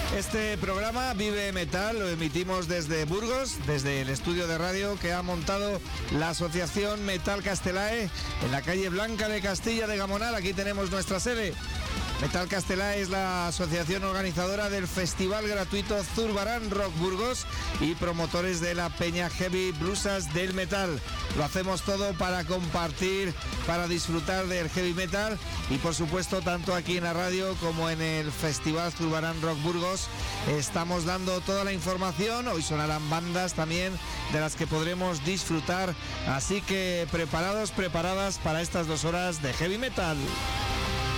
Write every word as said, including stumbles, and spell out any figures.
Este programa Vive Metal lo emitimos desde Burgos, desde el estudio de radio que ha montado la Asociación Metal Castelae en la calle Blanca de Castilla de Gamonal. Aquí tenemos nuestra sede. Metal Castelae es la asociación organizadora del festival gratuito Zurbarán Rock Burgos y promotores de la Peña Heavy Blusas del Metal. Lo hacemos todo para compartir, para disfrutar del heavy metal y por supuesto tanto aquí en la radio como en el festival Zurbarán Rock Burgos estamos dando toda la información. Hoy sonarán bandas también de las que podremos disfrutar, así que preparados, preparadas para estas dos horas de heavy metal.